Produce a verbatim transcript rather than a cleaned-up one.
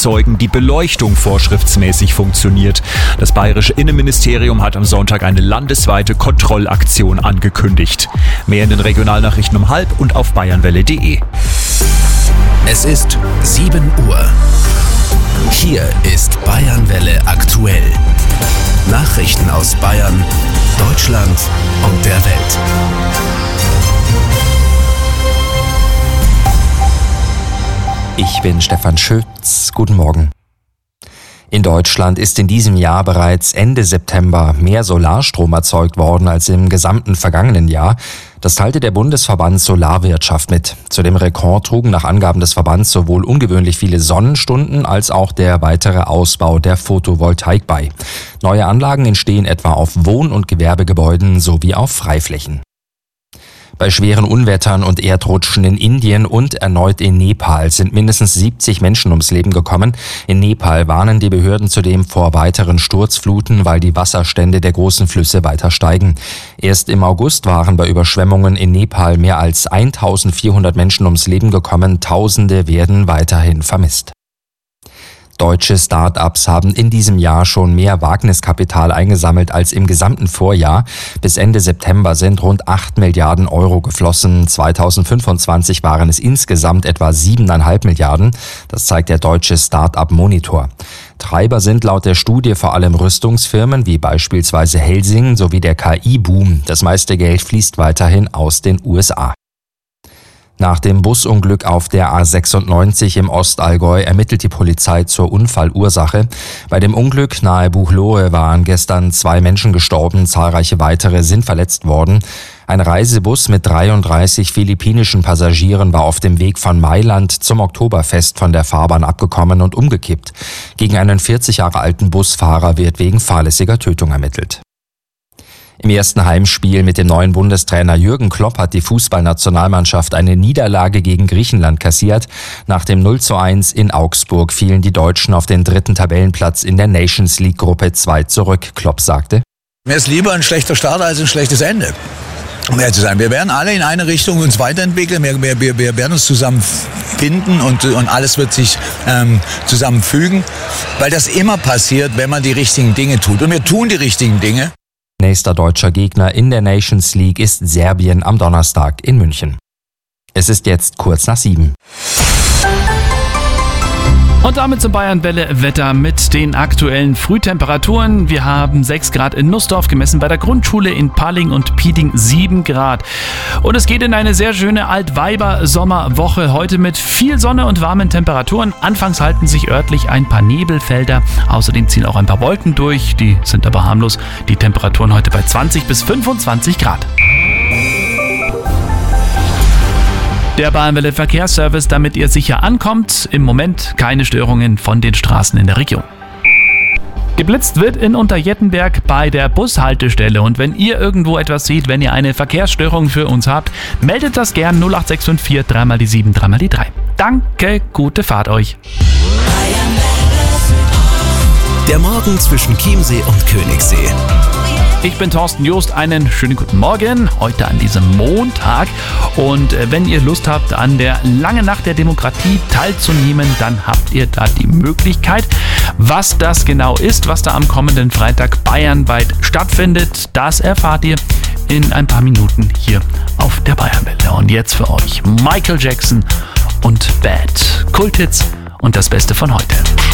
überzeugen, die Beleuchtung vorschriftsmäßig funktioniert. Das bayerische Innenministerium hat am Sonntag eine landesweite Kontrollaktion angekündigt. Mehr in den Regionalnachrichten um halb und auf bayernwelle punkt de. Es ist sieben Uhr. Hier ist Bayernwelle aktuell. Nachrichten aus Bayern, Deutschland und der Welt. Ich bin Stefan Schütz. Guten Morgen. In Deutschland ist in diesem Jahr bereits Ende September mehr Solarstrom erzeugt worden als im gesamten vergangenen Jahr. Das teilte der Bundesverband Solarwirtschaft mit. Zu dem Rekord trugen nach Angaben des Verbands sowohl ungewöhnlich viele Sonnenstunden als auch der weitere Ausbau der Photovoltaik bei. Neue Anlagen entstehen etwa auf Wohn- und Gewerbegebäuden sowie auf Freiflächen. Bei schweren Unwettern und Erdrutschen in Indien und erneut in Nepal sind mindestens siebzig Menschen ums Leben gekommen. In Nepal warnen die Behörden zudem vor weiteren Sturzfluten, weil die Wasserstände der großen Flüsse weiter steigen. Erst im August waren bei Überschwemmungen in Nepal mehr als eintausendvierhundert Menschen ums Leben gekommen. Tausende werden weiterhin vermisst. Deutsche Start-ups haben in diesem Jahr schon mehr Wagniskapital eingesammelt als im gesamten Vorjahr. Bis Ende September sind rund acht Milliarden Euro geflossen. zweitausendfünfundzwanzig waren es insgesamt etwa siebeneinhalb Milliarden. Das zeigt der deutsche Start-up-Monitor. Treiber sind laut der Studie vor allem Rüstungsfirmen wie beispielsweise Helsing sowie der K I-Boom. Das meiste Geld fließt weiterhin aus den U S A. Nach dem Busunglück auf der A sechsundneunzig im Ostallgäu ermittelt die Polizei zur Unfallursache. Bei dem Unglück nahe Buchloe waren gestern zwei Menschen gestorben, zahlreiche weitere sind verletzt worden. Ein Reisebus mit dreiunddreißig philippinischen Passagieren war auf dem Weg von Mailand zum Oktoberfest von der Fahrbahn abgekommen und umgekippt. Gegen einen vierzig Jahre alten Busfahrer wird wegen fahrlässiger Tötung ermittelt. Im ersten Heimspiel mit dem neuen Bundestrainer Jürgen Klopp hat die Fußballnationalmannschaft eine Niederlage gegen Griechenland kassiert. Nach dem null zu eins in Augsburg fielen die Deutschen auf den dritten Tabellenplatz in der Nations League Gruppe zwei zurück. Klopp sagte: Mir ist lieber ein schlechter Start als ein schlechtes Ende. Um ehrlich zu sein, wir werden alle in eine Richtung uns weiterentwickeln, wir, wir, wir werden uns zusammenfinden und, und alles wird sich ähm, zusammenfügen, weil das immer passiert, wenn man die richtigen Dinge tut. Und wir tun die richtigen Dinge. Nächster deutscher Gegner in der Nations League ist Serbien am Donnerstag in München. Es ist jetzt kurz nach sieben. Und damit zum Bayernwelle-Wetter mit den aktuellen Frühtemperaturen. Wir haben sechs Grad in Nussdorf gemessen, bei der Grundschule in Palling und Pieding sieben Grad. Und es geht in eine sehr schöne Altweiber-Sommerwoche heute mit viel Sonne und warmen Temperaturen. Anfangs halten sich örtlich ein paar Nebelfelder. Außerdem ziehen auch ein paar Wolken durch, die sind aber harmlos. Die Temperaturen heute bei zwanzig bis fünfundzwanzig Grad. Der Bayernwelle Verkehrsservice, damit ihr sicher ankommt. Im Moment keine Störungen von den Straßen in der Region. Geblitzt wird in Unterjettenberg bei der Bushaltestelle. Und wenn ihr irgendwo etwas seht, wenn ihr eine Verkehrsstörung für uns habt, meldet das gern null acht sechs fünf vier drei mal die sieben, drei mal die drei. Danke, gute Fahrt euch. Der Morgen zwischen Chiemsee und Königssee. Ich bin Thorsten Joost, einen schönen guten Morgen, heute an diesem Montag. Und wenn ihr Lust habt, an der langen Nacht der Demokratie teilzunehmen, dann habt ihr da die Möglichkeit. Was das genau ist, was da am kommenden Freitag bayernweit stattfindet, das erfahrt ihr in ein paar Minuten hier auf der Bayernwelle. Und jetzt für euch Michael Jackson und Bad, Kulthits und das Beste von heute.